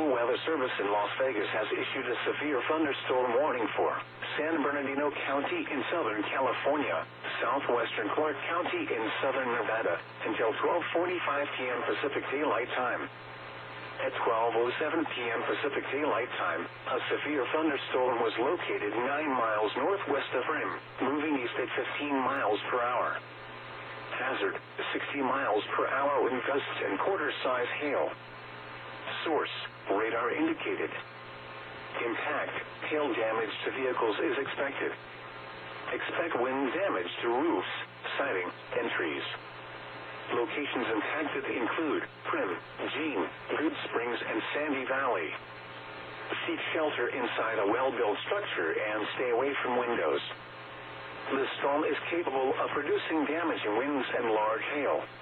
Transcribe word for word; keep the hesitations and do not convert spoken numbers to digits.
National Weather Service in Las Vegas has issued a severe thunderstorm warning for San Bernardino County in Southern California, southwestern Clark County in Southern Nevada, until twelve forty-five p m Pacific Daylight Time. At twelve oh seven p m Pacific Daylight Time, a severe thunderstorm was located nine miles northwest of Rim, moving east at fifteen miles per hour. Hazard, sixty miles per hour wind gusts and quarter-size hail. Source, radar indicated. Impact, hail damage to vehicles is expected. Expect wind damage to roofs, siding, and trees. Locations impacted include Prim, Jean, Good Springs, and Sandy Valley. Seek shelter inside a well-built structure and stay away from windows. The storm is capable of producing damaging winds and large hail.